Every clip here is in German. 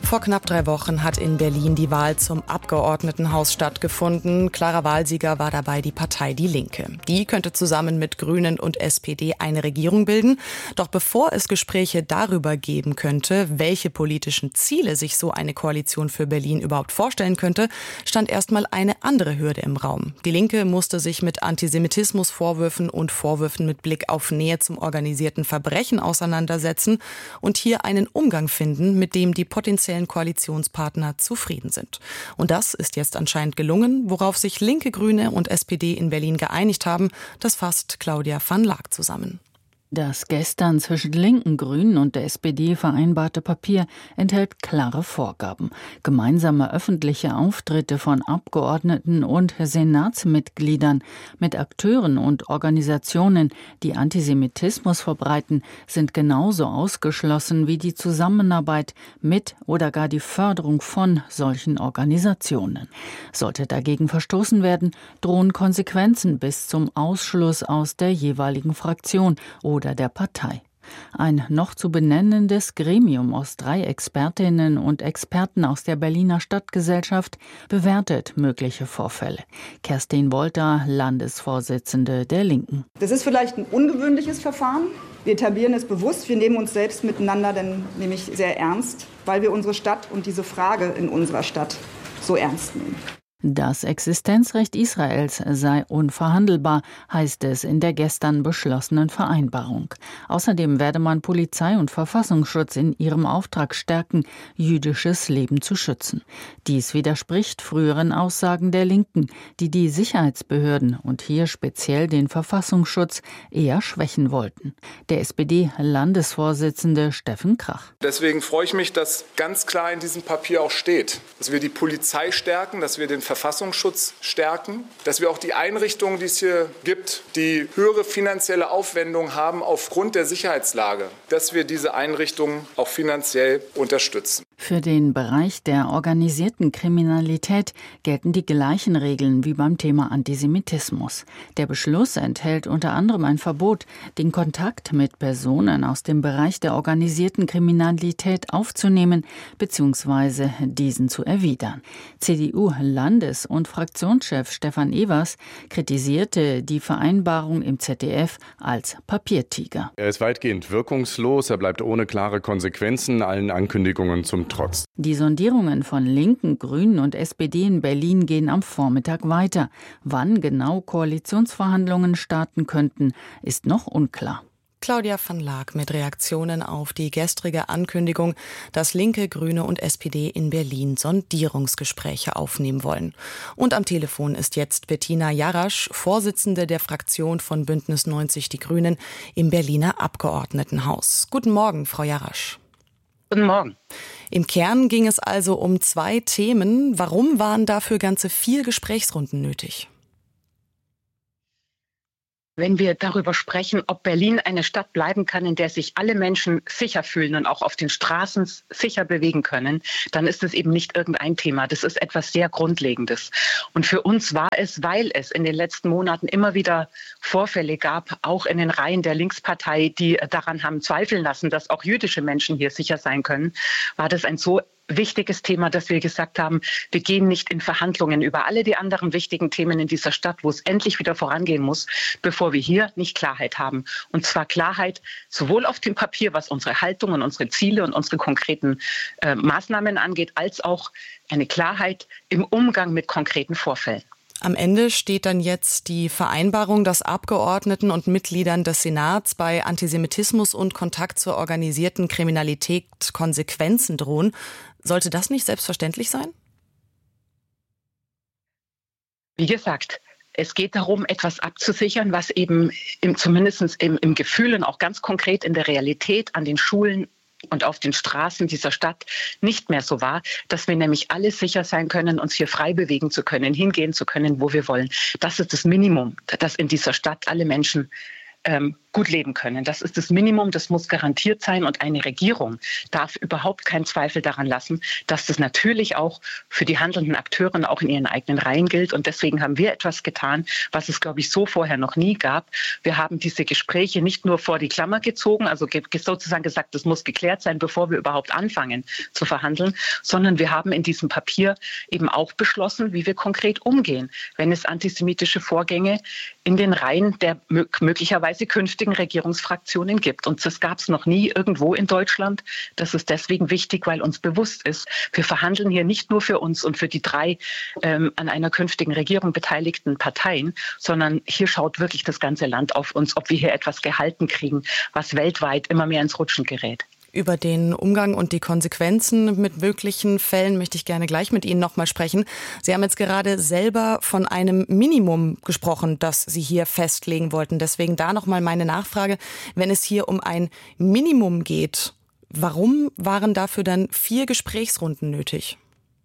Vor knapp 3 Wochen hat in Berlin die Wahl zum Abgeordnetenhaus stattgefunden. Klarer Wahlsieger war dabei die Partei Die Linke. Die könnte zusammen mit Grünen und SPD eine Regierung bilden. Doch bevor es Gespräche darüber geben könnte, welche politischen Ziele sich so eine Koalition für Berlin überhaupt vorstellen könnte, stand erstmal eine andere Hürde im Raum. Die Linke musste sich mit Antisemitismusvorwürfen und Vorwürfen mit Blick auf Nähe zum organisierten Verbrechen auseinandersetzen und hier einen Umgang finden, mit dem die potenziellen Koalitionspartner zufrieden sind. Und das ist jetzt anscheinend gelungen. Worauf sich Linke, Grüne und SPD in Berlin geeinigt haben, das fasst Claudia van Laak zusammen. Das gestern zwischen Linken, Grünen und der SPD vereinbarte Papier enthält klare Vorgaben. Gemeinsame öffentliche Auftritte von Abgeordneten und Senatsmitgliedern mit Akteuren und Organisationen, die Antisemitismus verbreiten, sind genauso ausgeschlossen wie die Zusammenarbeit mit oder gar die Förderung von solchen Organisationen. Sollte dagegen verstoßen werden, drohen Konsequenzen bis zum Ausschluss aus der jeweiligen Fraktion oder der Partei. Ein noch zu benennendes Gremium aus 3 Expertinnen und Experten aus der Berliner Stadtgesellschaft bewertet mögliche Vorfälle. Kerstin Wolter, Landesvorsitzende der Linken. Das ist vielleicht ein ungewöhnliches Verfahren. Wir etablieren es bewusst. Wir nehmen uns selbst miteinander denn nämlich sehr ernst, weil wir unsere Stadt und diese Frage in unserer Stadt so ernst nehmen. Das Existenzrecht Israels sei unverhandelbar, heißt es in der gestern beschlossenen Vereinbarung. Außerdem werde man Polizei und Verfassungsschutz in ihrem Auftrag stärken, jüdisches Leben zu schützen. Dies widerspricht früheren Aussagen der Linken, die die Sicherheitsbehörden und hier speziell den Verfassungsschutz eher schwächen wollten. Der SPD-Landesvorsitzende Steffen Krach. Deswegen freue ich mich, dass ganz klar in diesem Papier auch steht, dass wir die Polizei stärken, dass wir den Verfassungsschutz stärken, dass wir auch die Einrichtungen, die es hier gibt, die höhere finanzielle Aufwendungen haben aufgrund der Sicherheitslage, dass wir diese Einrichtungen auch finanziell unterstützen. Für den Bereich der organisierten Kriminalität gelten die gleichen Regeln wie beim Thema Antisemitismus. Der Beschluss enthält unter anderem ein Verbot, den Kontakt mit Personen aus dem Bereich der organisierten Kriminalität aufzunehmen bzw. diesen zu erwidern. CDU-Landes- und Fraktionschef Stefan Evers kritisierte die Vereinbarung im ZDF als Papiertiger. Er ist weitgehend wirkungslos, er bleibt ohne klare Konsequenzen allen Ankündigungen zum Trotz. Die Sondierungen von Linken, Grünen und SPD in Berlin gehen am Vormittag weiter. Wann genau Koalitionsverhandlungen starten könnten, ist noch unklar. Claudia van Laak mit Reaktionen auf die gestrige Ankündigung, dass Linke, Grüne und SPD in Berlin Sondierungsgespräche aufnehmen wollen. Und am Telefon ist jetzt Bettina Jarasch, Vorsitzende der Fraktion von Bündnis 90 Die Grünen im Berliner Abgeordnetenhaus. Guten Morgen, Frau Jarasch. Guten Morgen. Im Kern ging es also um 2 Themen. Warum waren dafür ganze 4 Gesprächsrunden nötig? Wenn wir darüber sprechen, ob Berlin eine Stadt bleiben kann, in der sich alle Menschen sicher fühlen und auch auf den Straßen sicher bewegen können, dann ist es eben nicht irgendein Thema. Das ist etwas sehr Grundlegendes. Und für uns war es, weil es in den letzten Monaten immer wieder Vorfälle gab, auch in den Reihen der Linkspartei, die daran haben zweifeln lassen, dass auch jüdische Menschen hier sicher sein können, war das ein so wichtiges Thema, dass wir gesagt haben, wir gehen nicht in Verhandlungen über alle die anderen wichtigen Themen in dieser Stadt, wo es endlich wieder vorangehen muss, bevor wir hier nicht Klarheit haben. Und zwar Klarheit sowohl auf dem Papier, was unsere Haltung und unsere Ziele und unsere konkreten Maßnahmen angeht, als auch eine Klarheit im Umgang mit konkreten Vorfällen. Am Ende steht dann jetzt die Vereinbarung, dass Abgeordneten und Mitgliedern des Senats bei Antisemitismus und Kontakt zur organisierten Kriminalität Konsequenzen drohen. Sollte das nicht selbstverständlich sein? Wie gesagt, es geht darum, etwas abzusichern, was eben zumindest im Gefühl und auch ganz konkret in der Realität an den Schulen und auf den Straßen dieser Stadt nicht mehr so war, dass wir nämlich alle sicher sein können, uns hier frei bewegen zu können, hingehen zu können, wo wir wollen. Das ist das Minimum, dass in dieser Stadt alle Menschen gut leben können. Das ist das Minimum, das muss garantiert sein. Und eine Regierung darf überhaupt keinen Zweifel daran lassen, dass das natürlich auch für die handelnden Akteure auch in ihren eigenen Reihen gilt. Und deswegen haben wir etwas getan, was es, glaube ich, so vorher noch nie gab. Wir haben diese Gespräche nicht nur vor die Klammer gezogen, also sozusagen gesagt, das muss geklärt sein, bevor wir überhaupt anfangen zu verhandeln, sondern wir haben in diesem Papier eben auch beschlossen, wie wir konkret umgehen, wenn es antisemitische Vorgänge in den Reihen der möglicherweise künftigen Regierungsfraktionen gibt. Und das gab es noch nie irgendwo in Deutschland. Das ist deswegen wichtig, weil uns bewusst ist, wir verhandeln hier nicht nur für uns und für die 3 an einer künftigen Regierung beteiligten Parteien, sondern hier schaut wirklich das ganze Land auf uns, ob wir hier etwas gehalten kriegen, was weltweit immer mehr ins Rutschen gerät. Über den Umgang und die Konsequenzen mit möglichen Fällen möchte ich gerne gleich mit Ihnen nochmal sprechen. Sie haben jetzt gerade selber von einem Minimum gesprochen, das Sie hier festlegen wollten. Deswegen da nochmal meine Nachfrage. Wenn es hier um ein Minimum geht, warum waren dafür dann 4 Gesprächsrunden nötig?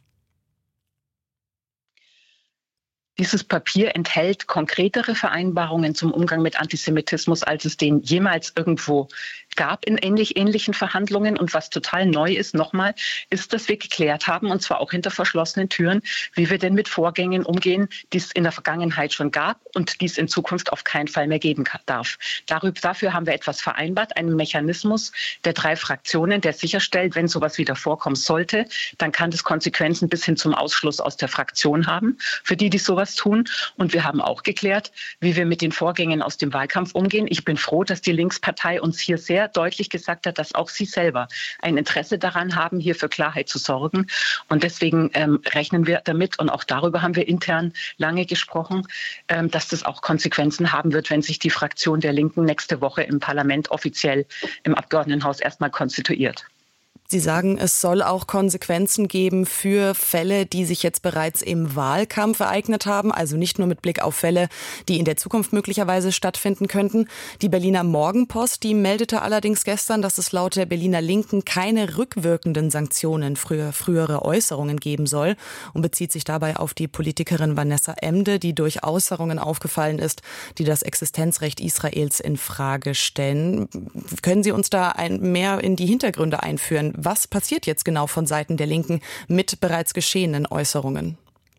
Dieses Papier enthält konkretere Vereinbarungen zum Umgang mit Antisemitismus, als es den jemals irgendwo gab in ähnlichen Verhandlungen. Und was total neu ist, nochmal, ist, dass wir geklärt haben, und zwar auch hinter verschlossenen Türen, wie wir denn mit Vorgängen umgehen, die es in der Vergangenheit schon gab und die es in Zukunft auf keinen Fall mehr geben darf. Dafür haben wir etwas vereinbart, einen Mechanismus der 3 Fraktionen, der sicherstellt, wenn sowas wieder vorkommen sollte, dann kann das Konsequenzen bis hin zum Ausschluss aus der Fraktion haben, für die sowas tun. Und wir haben auch geklärt, wie wir mit den Vorgängen aus dem Wahlkampf umgehen. Ich bin froh, dass die Linkspartei uns hier sehr deutlich gesagt hat, dass auch sie selber ein Interesse daran haben, hier für Klarheit zu sorgen. Und deswegen rechnen wir damit, und auch darüber haben wir intern lange gesprochen, dass das auch Konsequenzen haben wird, wenn sich die Fraktion der Linken nächste Woche im Parlament offiziell im Abgeordnetenhaus erstmal konstituiert. Sie sagen, es soll auch Konsequenzen geben für Fälle, die sich jetzt bereits im Wahlkampf ereignet haben, also nicht nur mit Blick auf Fälle, die in der Zukunft möglicherweise stattfinden könnten. Die Berliner Morgenpost, die meldete allerdings gestern, dass es laut der Berliner Linken keine rückwirkenden Sanktionen für frühere Äußerungen geben soll und bezieht sich dabei auf die Politikerin Vanessa Emde, die durch Äußerungen aufgefallen ist, die das Existenzrecht Israels in Frage stellen. Können Sie uns da mehr in die Hintergründe einführen? Was passiert jetzt genau von Seiten der Linken mit bereits geschehenen Äußerungen?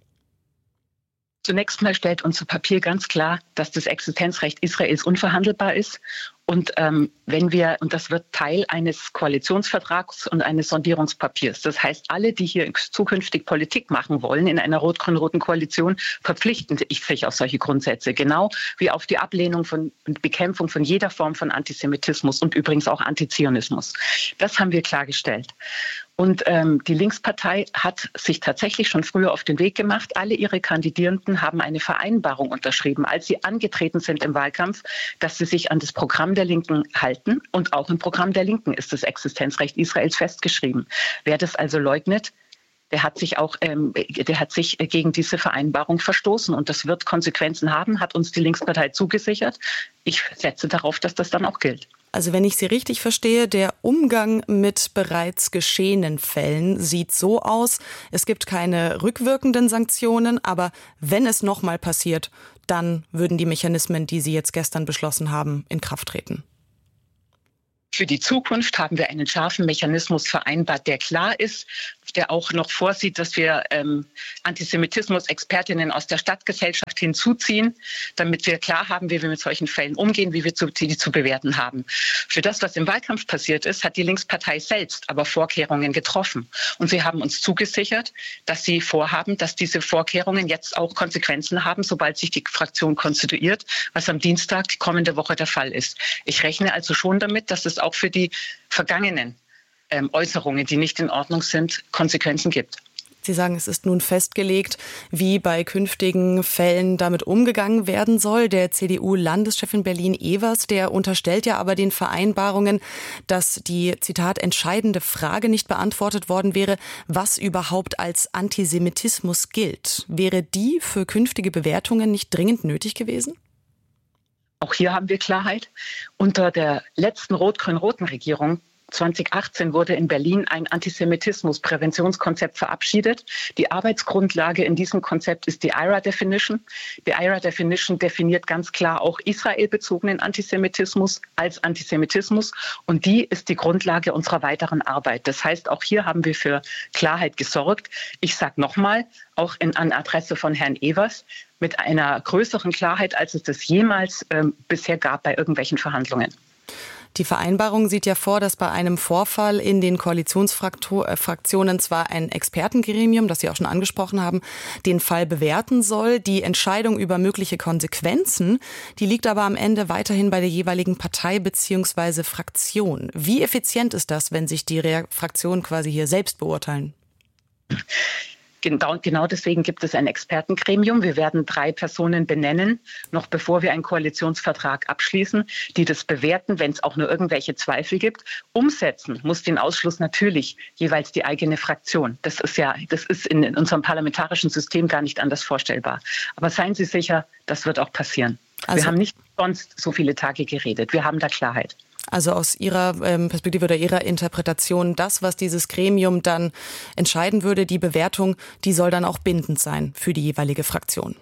Zunächst mal stellt unser Papier ganz klar, dass das Existenzrecht Israels unverhandelbar ist. Und und das wird Teil eines Koalitionsvertrags und eines Sondierungspapiers. Das heißt, alle, die hier zukünftig Politik machen wollen in einer rot-grün-roten Koalition, verpflichten sich auf solche Grundsätze. Genau wie auf die Ablehnung und Bekämpfung von jeder Form von Antisemitismus und übrigens auch Antizionismus. Das haben wir klargestellt. Und die Linkspartei hat sich tatsächlich schon früher auf den Weg gemacht. Alle ihre Kandidierenden haben eine Vereinbarung unterschrieben, als sie angetreten sind im Wahlkampf, dass sie sich an das Programm der Linken halten. Und auch im Programm der Linken ist das Existenzrecht Israels festgeschrieben. Wer das also leugnet, der hat sich gegen diese Vereinbarung verstoßen. Und das wird Konsequenzen haben, hat uns die Linkspartei zugesichert. Ich setze darauf, dass das dann auch gilt. Also wenn ich Sie richtig verstehe, der Umgang mit bereits geschehenen Fällen sieht so aus, es gibt keine rückwirkenden Sanktionen, aber wenn es nochmal passiert, dann würden die Mechanismen, die Sie jetzt gestern beschlossen haben, in Kraft treten. Für die Zukunft haben wir einen scharfen Mechanismus vereinbart, der klar ist, der auch noch vorsieht, dass wir Antisemitismus-Expertinnen aus der Stadtgesellschaft hinzuziehen, damit wir klar haben, wie wir mit solchen Fällen umgehen, wie wir die zu bewerten haben. Für das, was im Wahlkampf passiert ist, hat die Linkspartei selbst aber Vorkehrungen getroffen. Und sie haben uns zugesichert, dass sie vorhaben, dass diese Vorkehrungen jetzt auch Konsequenzen haben, sobald sich die Fraktion konstituiert, was am Dienstag die kommende Woche der Fall ist. Ich rechne also schon damit, dass es auch für die vergangenen Äußerungen, die nicht in Ordnung sind, Konsequenzen gibt. Sie sagen, es ist nun festgelegt, wie bei künftigen Fällen damit umgegangen werden soll. Der CDU-Landeschef in Berlin, Evers, der unterstellt ja aber den Vereinbarungen, dass die, Zitat, entscheidende Frage nicht beantwortet worden wäre, was überhaupt als Antisemitismus gilt. Wäre die für künftige Bewertungen nicht dringend nötig gewesen? Auch hier haben wir Klarheit. Unter der letzten rot-grün-roten Regierung 2018 wurde in Berlin ein Antisemitismus-Präventionskonzept verabschiedet. Die Arbeitsgrundlage in diesem Konzept ist die IHRA-Definition. Die IHRA-Definition definiert ganz klar auch israelbezogenen Antisemitismus als Antisemitismus. Und die ist die Grundlage unserer weiteren Arbeit. Das heißt, auch hier haben wir für Klarheit gesorgt. Ich sage nochmal, auch an Adresse von Herrn Evers, mit einer größeren Klarheit, als es das jemals bisher gab bei irgendwelchen Verhandlungen. Die Vereinbarung sieht ja vor, dass bei einem Vorfall in den Koalitionsfraktionen zwar ein Expertengremium, das Sie auch schon angesprochen haben, den Fall bewerten soll. Die Entscheidung über mögliche Konsequenzen, die liegt aber am Ende weiterhin bei der jeweiligen Partei bzw. Fraktion. Wie effizient ist das, wenn sich die Fraktionen quasi hier selbst beurteilen? Genau deswegen gibt es ein Expertengremium. Wir werden 3 Personen benennen, noch bevor wir einen Koalitionsvertrag abschließen, die das bewerten, wenn es auch nur irgendwelche Zweifel gibt. Umsetzen muss den Ausschluss natürlich jeweils die eigene Fraktion. Das ist in unserem parlamentarischen System gar nicht anders vorstellbar. Aber seien Sie sicher, das wird auch passieren. Wir haben nicht sonst so viele Tage geredet. Wir haben da Klarheit. Also aus Ihrer Perspektive oder Ihrer Interpretation, das, was dieses Gremium dann entscheiden würde, die Bewertung, die soll dann auch bindend sein für die jeweilige Fraktion?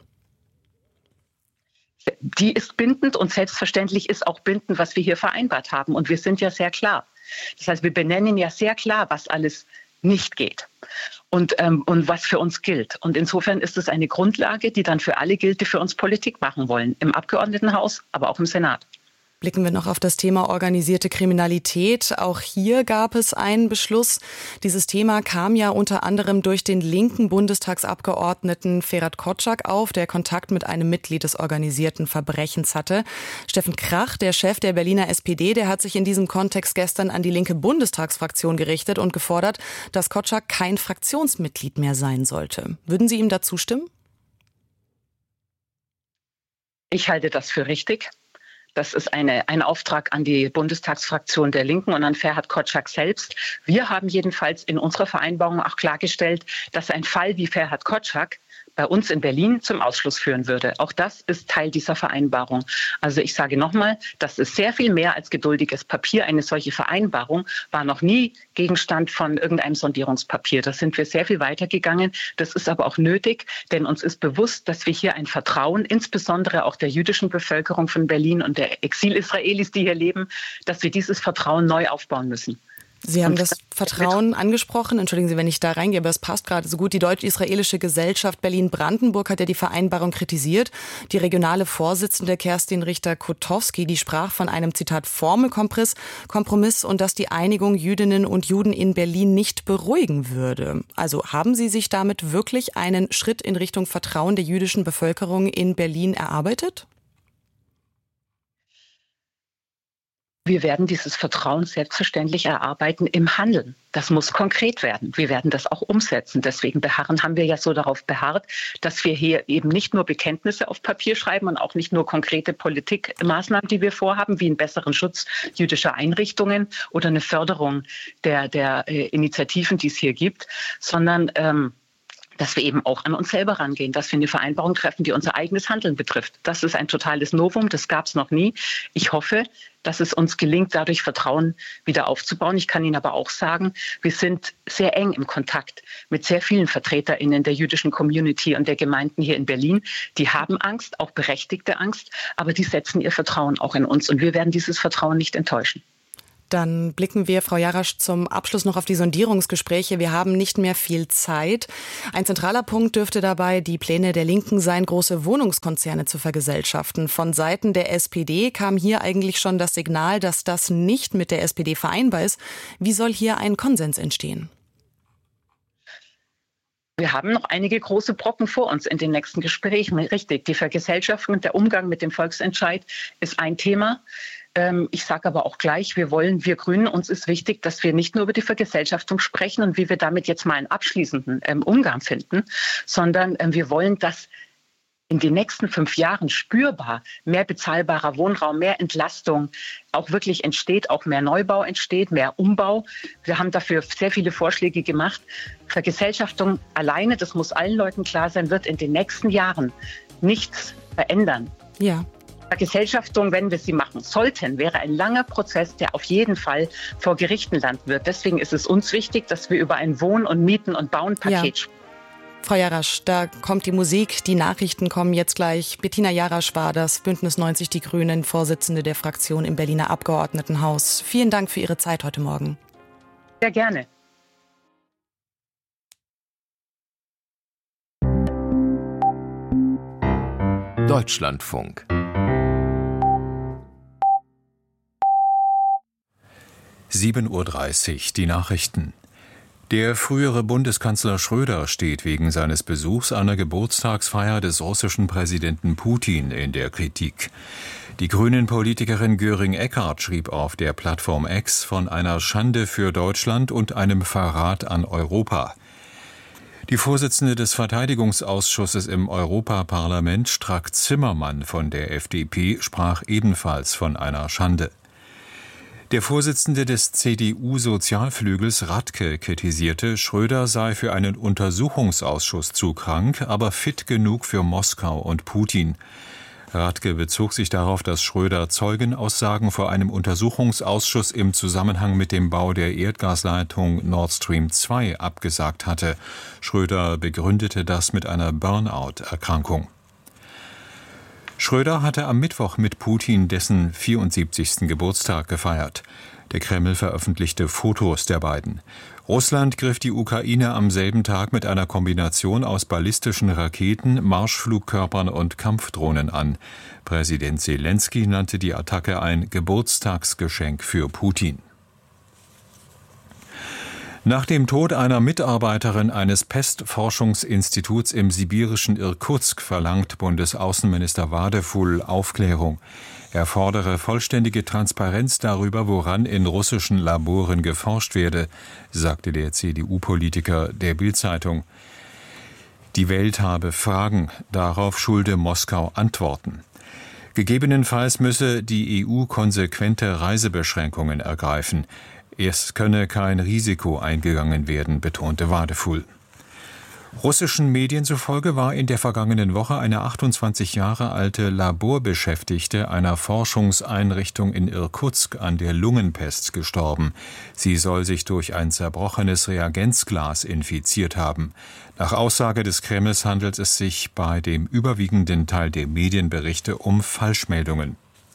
Die ist bindend und selbstverständlich ist auch bindend, was wir hier vereinbart haben. Und wir sind ja sehr klar. Das heißt, wir benennen ja sehr klar, was alles nicht geht und was für uns gilt. Und insofern ist es eine Grundlage, die dann für alle gilt, die für uns Politik machen wollen. Im Abgeordnetenhaus, aber auch im Senat. Blicken wir noch auf das Thema organisierte Kriminalität. Auch hier gab es einen Beschluss. Dieses Thema kam ja unter anderem durch den linken Bundestagsabgeordneten Ferhat Kotschak auf, der Kontakt mit einem Mitglied des organisierten Verbrechens hatte. Steffen Krach, der Chef der Berliner SPD, der hat sich in diesem Kontext gestern an die linke Bundestagsfraktion gerichtet und gefordert, dass Kotschak kein Fraktionsmitglied mehr sein sollte. Würden Sie ihm da zustimmen? Ich halte das für richtig. Das ist ein Auftrag an die Bundestagsfraktion der Linken und an Ferhat Kotschak selbst. Wir haben jedenfalls in unserer Vereinbarung auch klargestellt, dass ein Fall wie Ferhat Kotschak bei uns in Berlin zum Ausschluss führen würde. Auch das ist Teil dieser Vereinbarung. Also ich sage nochmal, das ist sehr viel mehr als geduldiges Papier. Eine solche Vereinbarung war noch nie Gegenstand von irgendeinem Sondierungspapier. Da sind wir sehr viel weitergegangen. Das ist aber auch nötig, denn uns ist bewusst, dass wir hier ein Vertrauen, insbesondere auch der jüdischen Bevölkerung von Berlin und der Exil-Israelis, die hier leben, dass wir dieses Vertrauen neu aufbauen müssen. Sie haben das Vertrauen angesprochen. Entschuldigen Sie, wenn ich da reingehe, aber es passt gerade so gut. Die deutsch-israelische Gesellschaft Berlin-Brandenburg hat ja die Vereinbarung kritisiert. Die regionale Vorsitzende Kerstin Richter-Kotowski, die sprach von einem, Zitat, Formelkompromiss und dass die Einigung Jüdinnen und Juden in Berlin nicht beruhigen würde. Also haben Sie sich damit wirklich einen Schritt in Richtung Vertrauen der jüdischen Bevölkerung in Berlin erarbeitet? Wir werden dieses Vertrauen selbstverständlich erarbeiten im Handeln. Das muss konkret werden. Wir werden das auch umsetzen. Deswegen haben wir ja so darauf beharrt, dass wir hier eben nicht nur Bekenntnisse auf Papier schreiben und auch nicht nur konkrete Politikmaßnahmen, die wir vorhaben, wie einen besseren Schutz jüdischer Einrichtungen oder eine Förderung der Initiativen, die es hier gibt, sondern dass wir eben auch an uns selber rangehen, dass wir eine Vereinbarung treffen, die unser eigenes Handeln betrifft. Das ist ein totales Novum, das gab es noch nie. Ich hoffe, dass es uns gelingt, dadurch Vertrauen wieder aufzubauen. Ich kann Ihnen aber auch sagen, wir sind sehr eng im Kontakt mit sehr vielen VertreterInnen der jüdischen Community und der Gemeinden hier in Berlin. Die haben Angst, auch berechtigte Angst, aber die setzen ihr Vertrauen auch in uns und wir werden dieses Vertrauen nicht enttäuschen. Dann blicken wir, Frau Jarasch, zum Abschluss noch auf die Sondierungsgespräche. Wir haben nicht mehr viel Zeit. Ein zentraler Punkt dürfte dabei die Pläne der Linken sein, große Wohnungskonzerne zu vergesellschaften. Von Seiten der SPD kam hier eigentlich schon das Signal, dass das nicht mit der SPD vereinbar ist. Wie soll hier ein Konsens entstehen? Wir haben noch einige große Brocken vor uns in den nächsten Gesprächen. Richtig, die Vergesellschaftung und der Umgang mit dem Volksentscheid ist ein Thema. Ich sage aber auch gleich, wir Grünen, uns ist wichtig, dass wir nicht nur über die Vergesellschaftung sprechen und wie wir damit jetzt mal einen abschließenden Umgang finden, sondern wir wollen, dass in den nächsten 5 Jahren spürbar mehr bezahlbarer Wohnraum, mehr Entlastung auch wirklich entsteht, auch mehr Neubau entsteht, mehr Umbau. Wir haben dafür sehr viele Vorschläge gemacht. Vergesellschaftung alleine, das muss allen Leuten klar sein, wird in den nächsten Jahren nichts verändern. Ja. Gesellschaftung, wenn wir sie machen sollten, wäre ein langer Prozess, der auf jeden Fall vor Gerichten landen wird. Deswegen ist es uns wichtig, dass wir über ein Wohn- und Mieten- und Bauen-Paket sprechen. Frau Jarasch, da kommt die Musik, die Nachrichten kommen jetzt gleich. Bettina Jarasch war das, Bündnis 90 Die Grünen, Vorsitzende der Fraktion im Berliner Abgeordnetenhaus. Vielen Dank für Ihre Zeit heute Morgen. Sehr gerne. Deutschlandfunk. (7:30 Uhr), die Nachrichten. Der frühere Bundeskanzler Schröder steht wegen seines Besuchs einer Geburtstagsfeier des russischen Präsidenten Putin in der Kritik. Die Grünen-Politikerin Göring-Eckardt schrieb auf der Plattform X von einer Schande für Deutschland und einem Verrat an Europa. Die Vorsitzende des Verteidigungsausschusses im Europaparlament, Strack-Zimmermann von der FDP, sprach ebenfalls von einer Schande. Der Vorsitzende des CDU-Sozialflügels, Radke, kritisierte, Schröder sei für einen Untersuchungsausschuss zu krank, aber fit genug für Moskau und Putin. Radke bezog sich darauf, dass Schröder Zeugenaussagen vor einem Untersuchungsausschuss im Zusammenhang mit dem Bau der Erdgasleitung Nord Stream 2 abgesagt hatte. Schröder begründete das mit einer Burnout-Erkrankung. Schröder hatte am Mittwoch mit Putin dessen 74. Geburtstag gefeiert. Der Kreml veröffentlichte Fotos der beiden. Russland griff die Ukraine am selben Tag mit einer Kombination aus ballistischen Raketen, Marschflugkörpern und Kampfdrohnen an. Präsident Selenskyj nannte die Attacke ein Geburtstagsgeschenk für Putin. Nach dem Tod einer Mitarbeiterin eines Pestforschungsinstituts im sibirischen Irkutsk verlangt Bundesaußenminister Wadefull Aufklärung. Er fordere vollständige Transparenz darüber, woran in russischen Laboren geforscht werde, sagte der CDU-Politiker der Bild-Zeitung. Die Welt habe Fragen, darauf schulde Moskau Antworten. Gegebenenfalls müsse die EU konsequente Reisebeschränkungen ergreifen. Es könne kein Risiko eingegangen werden, betonte Wadefull. Russischen Medien zufolge war in der vergangenen Woche eine 28 Jahre alte Laborbeschäftigte einer Forschungseinrichtung in Irkutsk an der Lungenpest gestorben. Sie soll sich durch ein zerbrochenes Reagenzglas infiziert haben. Nach Aussage des Kremls handelt es sich bei dem überwiegenden Teil der Medienberichte um Falschmeldungen.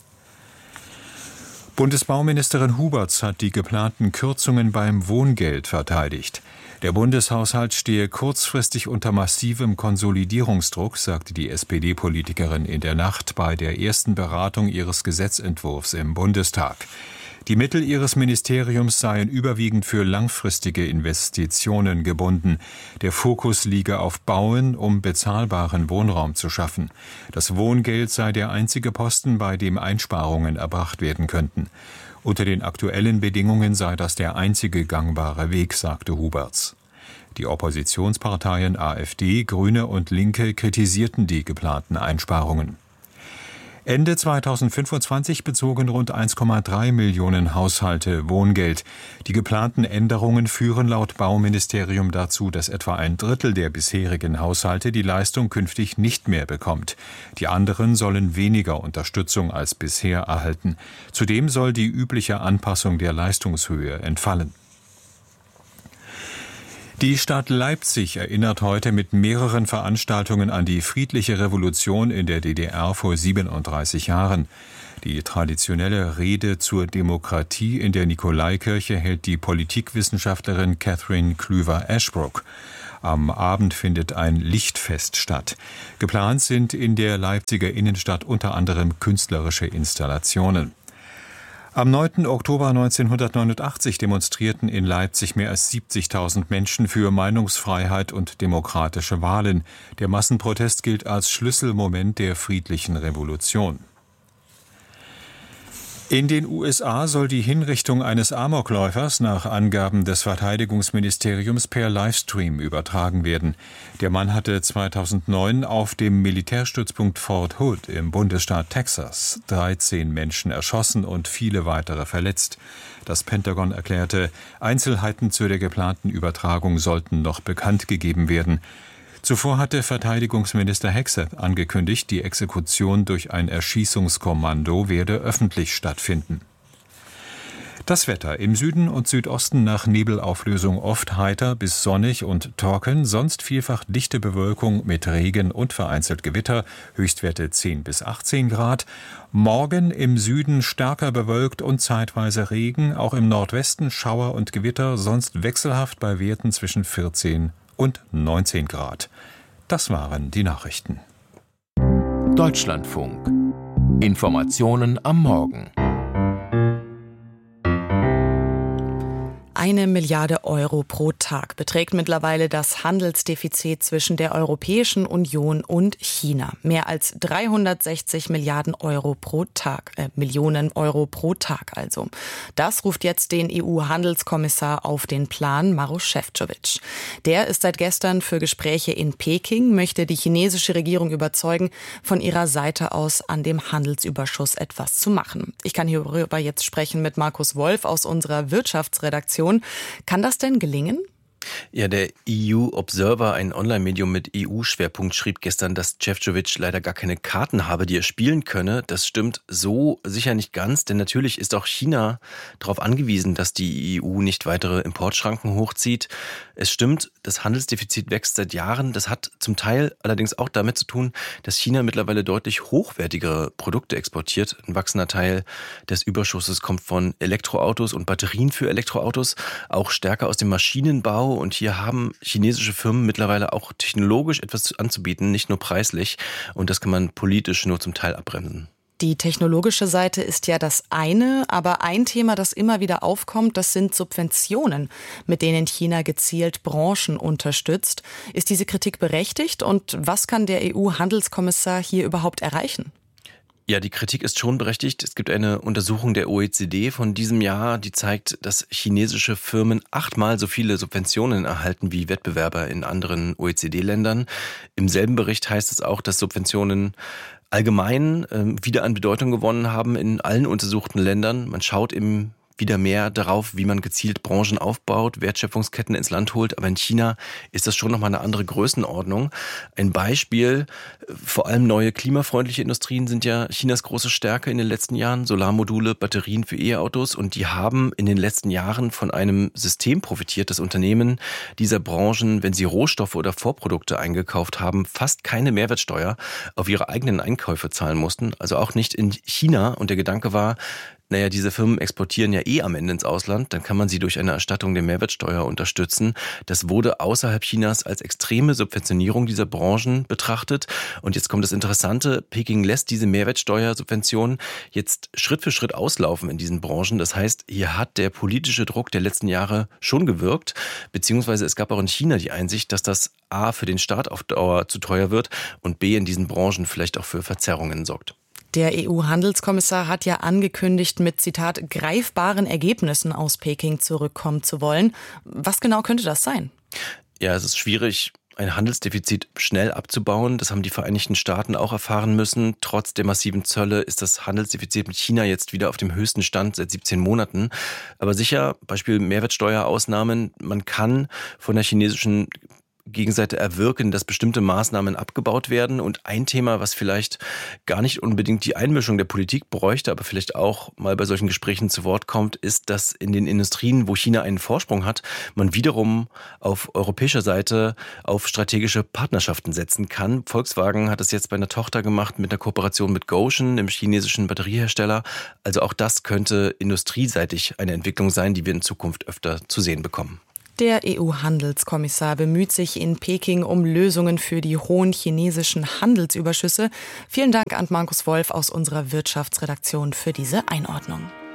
Bundesbauministerin Huberts hat die geplanten Kürzungen beim Wohngeld verteidigt. Der Bundeshaushalt stehe kurzfristig unter massivem Konsolidierungsdruck, sagte die SPD-Politikerin in der Nacht bei der ersten Beratung ihres Gesetzentwurfs im Bundestag. Die Mittel ihres Ministeriums seien überwiegend für langfristige Investitionen gebunden. Der Fokus liege auf Bauen, um bezahlbaren Wohnraum zu schaffen. Das Wohngeld sei der einzige Posten, bei dem Einsparungen erbracht werden könnten. Unter den aktuellen Bedingungen sei das der einzige gangbare Weg, sagte Huberts. Die Oppositionsparteien AfD, Grüne und Linke kritisierten die geplanten Einsparungen. Ende 2025 bezogen rund 1,3 Millionen Haushalte Wohngeld. Die geplanten Änderungen führen laut Bauministerium dazu, dass etwa ein Drittel der bisherigen Haushalte die Leistung künftig nicht mehr bekommt. Die anderen sollen weniger Unterstützung als bisher erhalten. Zudem soll die übliche Anpassung der Leistungshöhe entfallen. Die Stadt Leipzig erinnert heute mit mehreren Veranstaltungen an die friedliche Revolution in der DDR vor 37 Jahren. Die traditionelle Rede zur Demokratie in der Nikolaikirche hält die Politikwissenschaftlerin Catherine Klüver-Ashbrook. Am Abend findet ein Lichtfest statt. Geplant sind in der Leipziger Innenstadt unter anderem künstlerische Installationen. Am 9. Oktober 1989 demonstrierten in Leipzig mehr als 70.000 Menschen für Meinungsfreiheit und demokratische Wahlen. Der Massenprotest gilt als Schlüsselmoment der friedlichen Revolution. In den USA soll die Hinrichtung eines Amokläufers nach Angaben des Verteidigungsministeriums per Livestream übertragen werden. Der Mann hatte 2009 auf dem Militärstützpunkt Fort Hood im Bundesstaat Texas 13 Menschen erschossen und viele weitere verletzt. Das Pentagon erklärte, Einzelheiten zu der geplanten Übertragung sollten noch bekannt gegeben werden. Zuvor hatte Verteidigungsminister Hegseth angekündigt, die Exekution durch ein Erschießungskommando werde öffentlich stattfinden. Das Wetter: im Süden und Südosten nach Nebelauflösung oft heiter bis sonnig und trocken, sonst vielfach dichte Bewölkung mit Regen und vereinzelt Gewitter, Höchstwerte 10 bis 18 Grad. Morgen im Süden stärker bewölkt und zeitweise Regen, auch im Nordwesten Schauer und Gewitter, sonst wechselhaft bei Werten zwischen 14 und 19 Grad. Das waren die Nachrichten. Deutschlandfunk. Informationen am Morgen. 1 Milliarde Euro pro Tag beträgt mittlerweile das Handelsdefizit zwischen der Europäischen Union und China. Mehr als 360 Millionen Euro pro Tag also. Das ruft jetzt den EU-Handelskommissar auf den Plan, Maroš Šefčovič. Der ist seit gestern für Gespräche in Peking, möchte die chinesische Regierung überzeugen, von ihrer Seite aus an dem Handelsüberschuss etwas zu machen. Ich kann hierüber jetzt sprechen mit Markus Wolf aus unserer Wirtschaftsredaktion. Kann das denn gelingen? Ja, der EU Observer, ein Online-Medium mit EU-Schwerpunkt, schrieb gestern, dass Šefčovič leider gar keine Karten habe, die er spielen könne. Das stimmt so sicher nicht ganz, denn natürlich ist auch China darauf angewiesen, dass die EU nicht weitere Importschranken hochzieht. Es stimmt, das Handelsdefizit wächst seit Jahren. Das hat zum Teil allerdings auch damit zu tun, dass China mittlerweile deutlich hochwertigere Produkte exportiert. Ein wachsender Teil des Überschusses kommt von Elektroautos und Batterien für Elektroautos, auch stärker aus dem Maschinenbau. Und hier haben chinesische Firmen mittlerweile auch technologisch etwas anzubieten, nicht nur preislich. Und das kann man politisch nur zum Teil abbremsen. Die technologische Seite ist ja das eine, aber ein Thema, das immer wieder aufkommt, das sind Subventionen, mit denen China gezielt Branchen unterstützt. Ist diese Kritik berechtigt und was kann der EU-Handelskommissar hier überhaupt erreichen? Ja, die Kritik ist schon berechtigt. Es gibt eine Untersuchung der OECD von diesem Jahr, die zeigt, dass chinesische Firmen 8-mal so viele Subventionen erhalten wie Wettbewerber in anderen OECD-Ländern. Im selben Bericht heißt es auch, dass Subventionen allgemein wieder an Bedeutung gewonnen haben in allen untersuchten Ländern. Man schaut im wieder mehr darauf, wie man gezielt Branchen aufbaut, Wertschöpfungsketten ins Land holt. Aber in China ist das schon nochmal eine andere Größenordnung. Ein Beispiel, vor allem neue klimafreundliche Industrien sind ja Chinas große Stärke in den letzten Jahren. Solarmodule, Batterien für E-Autos. Und die haben in den letzten Jahren von einem System profitiert, das Unternehmen dieser Branchen, wenn sie Rohstoffe oder Vorprodukte eingekauft haben, fast keine Mehrwertsteuer auf ihre eigenen Einkäufe zahlen mussten. Also auch nicht in China. Und der Gedanke war, naja, diese Firmen exportieren ja am Ende ins Ausland, dann kann man sie durch eine Erstattung der Mehrwertsteuer unterstützen. Das wurde außerhalb Chinas als extreme Subventionierung dieser Branchen betrachtet. Und jetzt kommt das Interessante, Peking lässt diese Mehrwertsteuersubventionen jetzt Schritt für Schritt auslaufen in diesen Branchen. Das heißt, hier hat der politische Druck der letzten Jahre schon gewirkt, beziehungsweise es gab auch in China die Einsicht, dass das A für den Staat auf Dauer zu teuer wird und B in diesen Branchen vielleicht auch für Verzerrungen sorgt. Der EU-Handelskommissar hat ja angekündigt, mit, Zitat, greifbaren Ergebnissen aus Peking zurückkommen zu wollen. Was genau könnte das sein? Ja, es ist schwierig, ein Handelsdefizit schnell abzubauen. Das haben die Vereinigten Staaten auch erfahren müssen. Trotz der massiven Zölle ist das Handelsdefizit mit China jetzt wieder auf dem höchsten Stand seit 17 Monaten. Aber sicher, Beispiel Mehrwertsteuerausnahmen, man kann von der chinesischen Gegenseite erwirken, dass bestimmte Maßnahmen abgebaut werden. Und ein Thema, was vielleicht gar nicht unbedingt die Einmischung der Politik bräuchte, aber vielleicht auch mal bei solchen Gesprächen zu Wort kommt, ist, dass in den Industrien, wo China einen Vorsprung hat, man wiederum auf europäischer Seite auf strategische Partnerschaften setzen kann. Volkswagen hat es jetzt bei einer Tochter gemacht mit einer Kooperation mit Gotion, dem chinesischen Batteriehersteller. Also auch das könnte industrieseitig eine Entwicklung sein, die wir in Zukunft öfter zu sehen bekommen. Der EU-Handelskommissar bemüht sich in Peking um Lösungen für die hohen chinesischen Handelsüberschüsse. Vielen Dank an Markus Wolf aus unserer Wirtschaftsredaktion für diese Einordnung.